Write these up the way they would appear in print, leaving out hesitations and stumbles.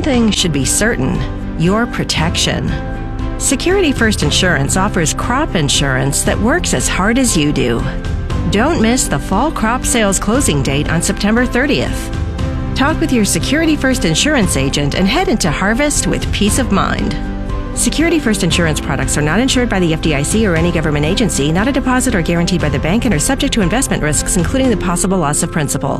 thing should be certain: your protection. Security First Insurance offers crop insurance that works as hard as you do. Don't miss the fall crop sales closing date on September 30th. Talk with your Security First Insurance agent and head into harvest with peace of mind. Security First Insurance products are not insured by the FDIC or any government agency, not a deposit or guaranteed by the bank, and are subject to investment risks, including the possible loss of principal.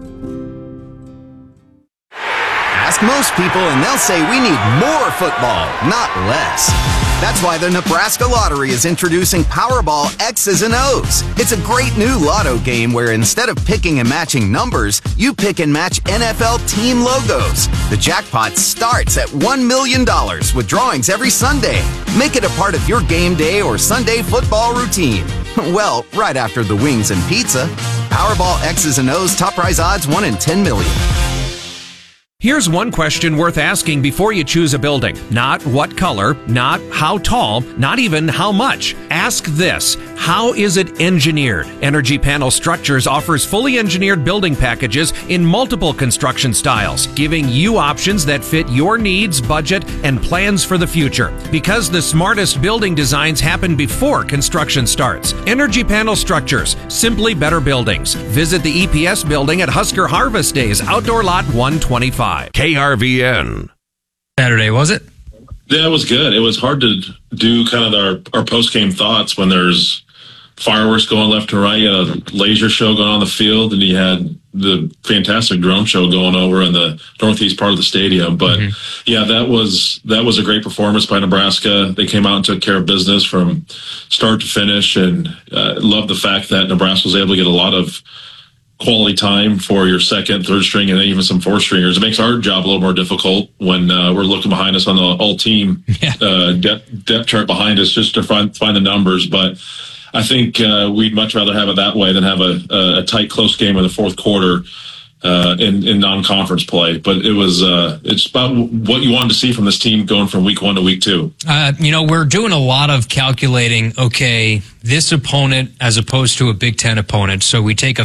Ask most people and they'll say we need more football, not less. That's why the Nebraska Lottery is introducing Powerball X's and O's. It's a great new lotto game where instead of picking and matching numbers, you pick and match NFL team logos. The jackpot starts at $1 million with drawings every Sunday. Make it a part of your game day or Sunday football routine. Well, right after the wings and pizza. Powerball X's and O's top prize odds 1 in 10 million. Here's one question worth asking before you choose a building. Not what color, not how tall, not even how much. Ask this: how is it engineered? Energy Panel Structures offers fully engineered building packages in multiple construction styles, giving you options that fit your needs, budget, and plans for the future. Because the smartest building designs happen before construction starts. Energy Panel Structures, simply better buildings. Visit the EPS building at Husker Harvest Days, Outdoor Lot 125. KRVN. Saturday, was it? Yeah, it was good. It was hard to do kind of our post-game thoughts when there's fireworks going left and right. You had a laser show going on the field, and you had the fantastic drone show going over in the northeast part of the stadium. But yeah, that was a great performance by Nebraska. They came out and took care of business from start to finish, and love the fact that Nebraska was able to get a lot of quality time for your second, third string, and even some fourth stringers. It makes our job a little more difficult when we're looking behind us on the all-team depth chart behind us just to find the numbers. But I think we'd much rather have it that way than have a tight, close game in the fourth quarter in non-conference play. But it's about what you wanted to see from this team going from week 1 to week 2. We're doing a lot of calculating, okay, this opponent as opposed to a Big Ten opponent. So we take a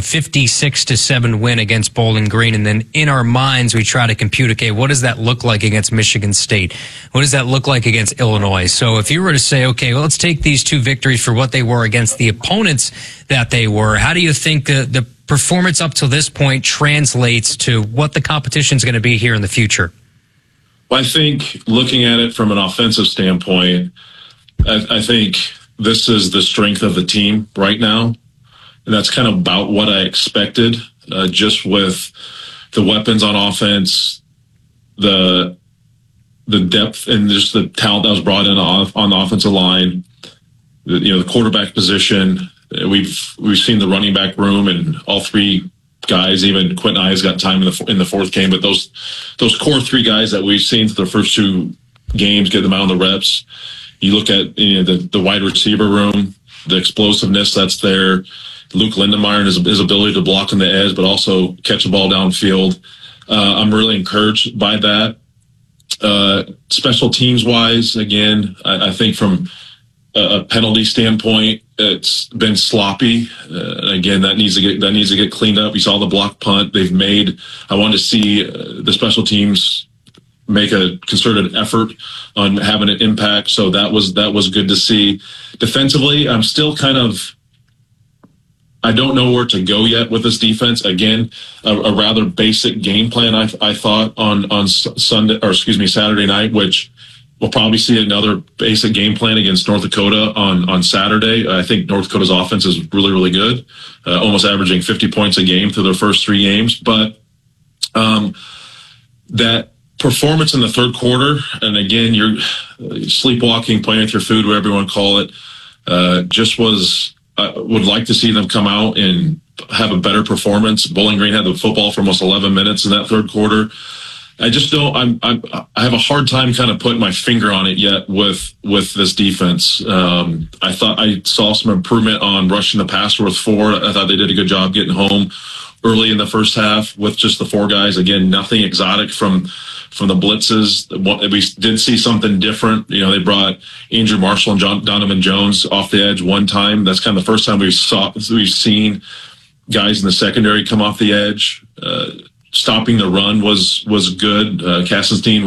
56-7 win against Bowling Green, and then in our minds we try to compute, okay, what does that look like against Michigan State? What does that look like against Illinois? So if you were to say, okay, well, let's take these two victories for what they were against the opponents that they were, how do you think the performance up to this point translates to what the competition is going to be here in the future? Well, I think looking at it from an offensive standpoint, I think this is the strength of the team right now. And that's kind of about what I expected, just with the weapons on offense, the depth and just the talent that was brought in on the offensive line, the quarterback position. We've seen the running back room, and all three guys, even Quentin Eyes got time in the fourth game, but those core three guys that we've seen for the first two games, get them out on the reps. You look at the wide receiver room, the explosiveness that's there. Luke Lindenmeyer and his ability to block on the edge, but also catch the ball downfield. I'm really encouraged by that. Special teams wise, again, I think from a penalty standpoint, it's been sloppy. Again, that needs to get cleaned up. You saw the block punt they've made. I wanted to see the special teams make a concerted effort on having an impact. So that was good to see. Defensively, I'm still I don't know where to go yet with this defense. Again, a rather basic game plan. I thought on Saturday night, which we'll probably see another basic game plan against North Dakota on Saturday. I think North Dakota's offense is really, really good, almost averaging 50 points a game through their first three games. But that performance in the third quarter, and again, you're sleepwalking, playing with your food, whatever you want to call it, just was. I would like to see them come out and have a better performance. Bowling Green had the football for almost 11 minutes in that third quarter. I just don't. I have a hard time kind of putting my finger on it yet with this defense. I thought I saw some improvement on rushing the passer with Ford. I thought they did a good job getting home early in the first half with just the four guys. Again, nothing exotic from the blitzes. We did see something different. They brought Andrew Marshall and Donovan Jones off the edge one time. That's kind of the first time we've seen guys in the secondary come off the edge. Stopping the run was good. Kassenstein